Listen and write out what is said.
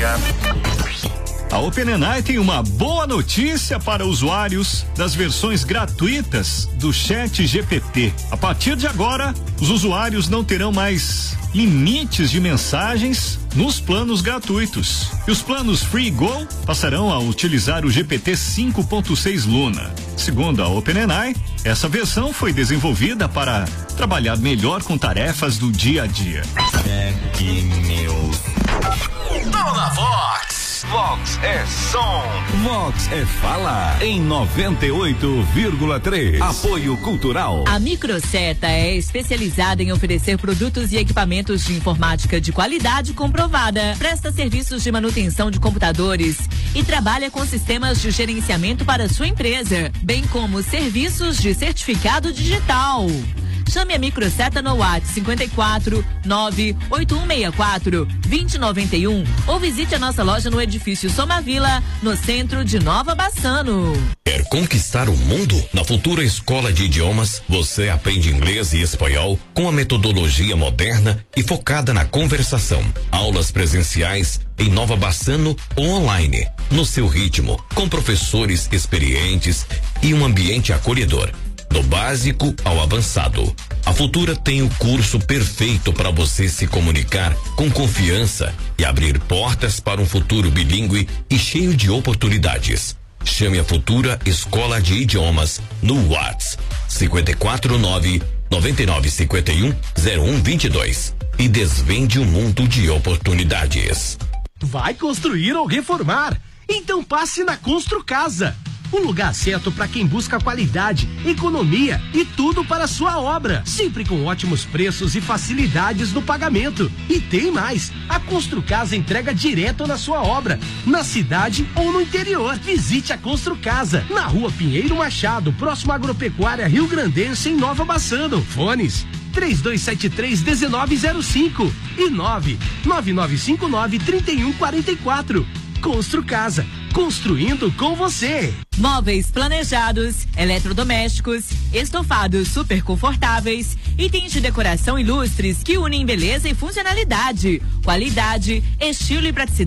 A OpenAI tem uma boa notícia para usuários das versões gratuitas do ChatGPT. A partir de agora, os usuários não terão mais limites de mensagens nos planos gratuitos. E os planos Free Go passarão a utilizar o GPT 5.6 Luna. Segundo a OpenAI, essa versão foi desenvolvida para trabalhar melhor com tarefas do dia a dia. Dona Vox. Vox é som. Vox é fala em 98,3. Apoio Cultural. A Microseta é especializada em oferecer produtos e equipamentos de informática de qualidade comprovada. Presta serviços de manutenção de computadores e trabalha com sistemas de gerenciamento para sua empresa, bem como serviços de certificado digital. Chame a Microseta no WhatsApp 54 98164 2091 ou visite a nossa loja no edifício Somavila, no centro de Nova Bassano. Quer conquistar o mundo? Na Futura Escola de Idiomas, você aprende inglês e espanhol com a metodologia moderna e focada na conversação. Aulas presenciais em Nova Bassano ou online, no seu ritmo, com professores experientes e um ambiente acolhedor. Do básico ao avançado. A Futura tem o curso perfeito para você se comunicar com confiança e abrir portas para um futuro bilíngue e cheio de oportunidades. Chame a Futura Escola de Idiomas no WhatsApp 549 9951 0122 e desvende um mundo de oportunidades. Vai construir ou reformar? Então passe na Constru Casa. Um lugar certo para quem busca qualidade, economia e tudo para a sua obra. Sempre com ótimos preços e facilidades no pagamento. E tem mais, a Constru Casa entrega direto na sua obra, na cidade ou no interior. Visite a Constru Casa, na Rua Pinheiro Machado, próximo à Agropecuária Rio Grandense, em Nova Bassano. Fones 3273-1905 e 99959-3144. Constru Casa, construindo com você. Móveis planejados, eletrodomésticos, estofados super confortáveis, itens de decoração ilustres que unem beleza e funcionalidade, qualidade, estilo e praticidade.